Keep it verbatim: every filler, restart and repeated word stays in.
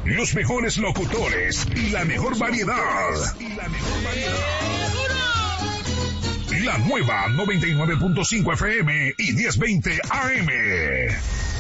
los mejores locutores y la mejor variedad. Y la mejor variedad. La nueva noventa y nueve punto cinco F M y diez veinte A M.